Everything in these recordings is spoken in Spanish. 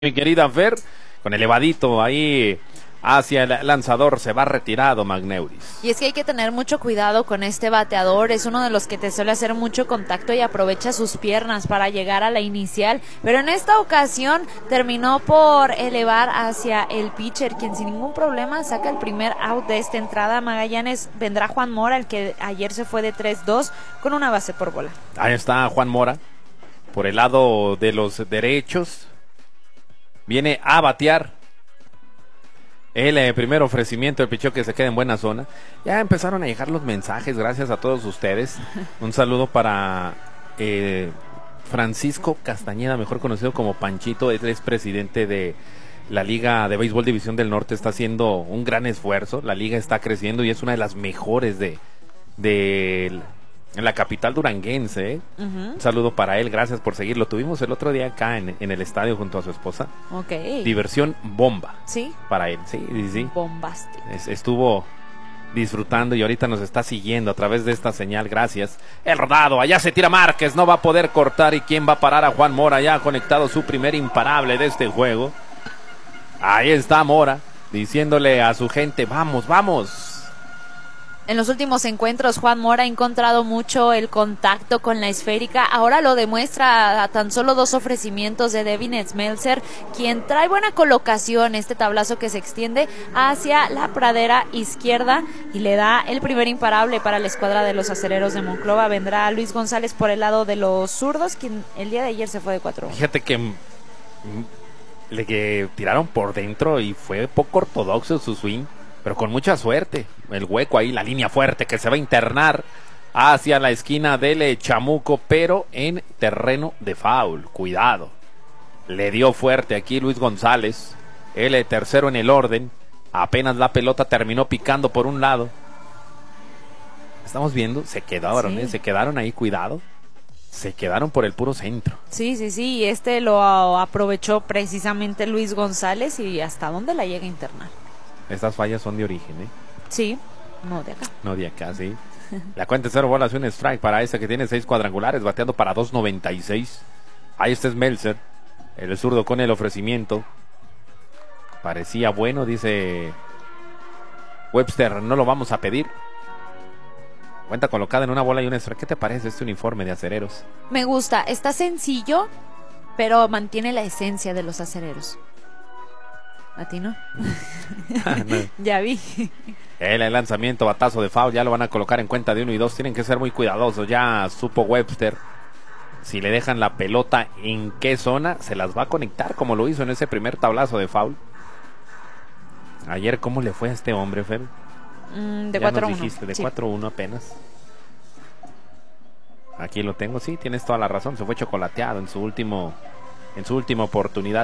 Mi querida Fer, con elevadito ahí hacia el lanzador, se va retirado Magneuris. Y es que hay que tener mucho cuidado con este bateador, es uno de los que te suele hacer mucho contacto y aprovecha sus piernas para llegar a la inicial, pero en esta ocasión terminó por elevar hacia el pitcher, quien sin ningún problema saca el primer out de esta entrada. Magallanes, vendrá Juan Mora, el que ayer se fue de 3-2 con una base por bola. Ahí está Juan Mora, por el lado de los derechos. Viene a batear el primer ofrecimiento, el picheo que se queda en buena zona. Ya empezaron a llegar los mensajes, gracias a todos ustedes. Un saludo para Francisco Castañeda, mejor conocido como Panchito. Él es presidente de la Liga de Béisbol División del Norte. Está haciendo un gran esfuerzo. La liga está creciendo y es una de las mejores en la capital duranguense. Un saludo para él, gracias por seguirlo. Tuvimos el otro día acá en el estadio junto a su esposa. Diversión bomba. Sí. Para él, sí. Bombástico. Estuvo disfrutando y ahorita nos está siguiendo a través de esta señal, gracias. El rodado, allá se tira Márquez, no va a poder cortar. ¿Y quién va a parar a Juan Mora? Ya ha conectado su primer imparable de este juego. Ahí está Mora, diciéndole a su gente, vamos, vamos. En los últimos encuentros, Juan Mora ha encontrado mucho el contacto con la esférica. Ahora lo demuestra a tan solo 2 ofrecimientos de Devin Smeltzer, quien trae buena colocación. Este tablazo que se extiende hacia la pradera izquierda y le da el primer imparable para la escuadra de los acereros de Monclova. Vendrá Luis González por el lado de los zurdos, quien el día de ayer se fue de 4. Fíjate que le tiraron por dentro y fue poco ortodoxo su swing, pero con mucha suerte. El hueco ahí, la línea fuerte que se va a internar hacia la esquina del Chamuco, pero en terreno de foul. Cuidado. Le dio fuerte aquí Luis González, el tercero en el orden. Apenas la pelota terminó picando por un lado. Estamos viendo, se quedaron, sí. Se quedaron ahí, cuidado. Se quedaron por el puro centro. Sí, lo aprovechó precisamente Luis González y hasta dónde la llega a internar. Estas fallas son de origen, Sí, no de acá. No de acá, sí. La cuenta es 0 bolas y un strike para esta que tiene 6 cuadrangulares, bateando para 2.96. Ahí está Smeltzer, el zurdo con el ofrecimiento. Parecía bueno, dice Webster, no lo vamos a pedir. Cuenta colocada en una bola y un strike. ¿Qué te parece este uniforme de acereros? Me gusta, está sencillo, pero mantiene la esencia de los acereros. ¿A ti no? No. Ya vi. El lanzamiento, batazo de foul, ya lo van a colocar en cuenta de 1 y 2. Tienen que ser muy cuidadosos, ya supo Webster. Si le dejan la pelota en qué zona, se las va a conectar, como lo hizo en ese primer tablazo de foul. Ayer, ¿cómo le fue a este hombre, Fer? De 4-1. De 4-1 apenas. Aquí lo tengo, sí, tienes toda la razón. Se fue chocolateado en su última oportunidad.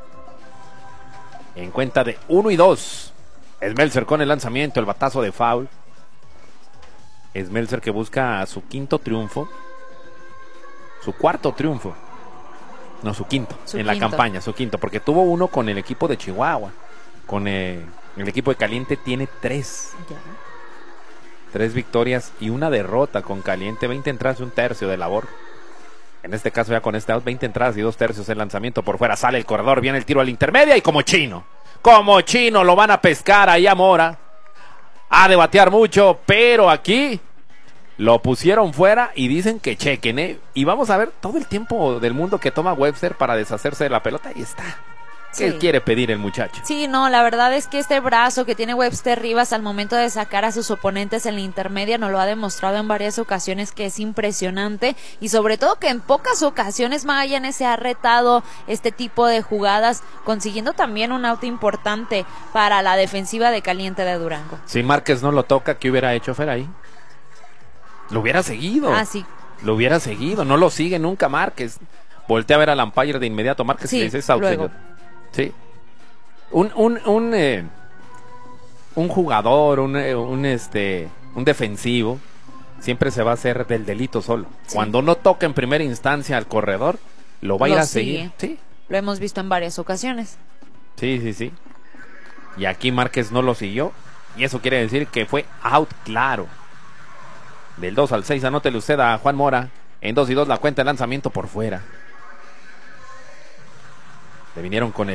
En cuenta de 1 y 2. Smeltzer con el lanzamiento, el batazo de foul. Smeltzer que busca su quinto triunfo. Su cuarto triunfo. No, su quinto. La campaña, su quinto. Porque tuvo uno con el equipo de Chihuahua. Con el equipo de Caliente tiene 3. Ya. 3 victorias y una derrota con Caliente. 20 entradas y un tercio de labor. En este caso ya con este out, 20 entradas y 2 tercios. El lanzamiento por fuera, sale el corredor, viene el tiro a la intermedia y como chino lo van a pescar ahí a Mora. Ha de batear mucho, pero aquí lo pusieron fuera y dicen que chequen, Y vamos a ver todo el tiempo del mundo que toma Webster para deshacerse de la pelota. Ahí está. ¿Qué quiere pedir el muchacho? Sí, no, la verdad es que este brazo que tiene Webster Rivas al momento de sacar a sus oponentes en la intermedia nos lo ha demostrado en varias ocasiones, que es impresionante, y sobre todo que en pocas ocasiones Magallanes se ha retado este tipo de jugadas, consiguiendo también un out importante para la defensiva de Caliente de Durango. Si Márquez no lo toca, ¿qué hubiera hecho Fer ahí? Lo hubiera seguido. Sí. Lo hubiera seguido, no lo sigue nunca Márquez. Voltea a ver al umpire de inmediato, Márquez, sí, le dice, out, luego. señor. Sí. Un jugador, un defensivo siempre se va a hacer del delito solo. Sí. Cuando no toca en primera instancia al corredor, lo va a ir a seguir. Sí. Lo hemos visto en varias ocasiones. Sí. Y aquí Márquez no lo siguió, y eso quiere decir que fue out claro. Del 2 al 6, anótele usted a Juan Mora. En 2 y 2 la cuenta de lanzamiento por fuera. Le vinieron con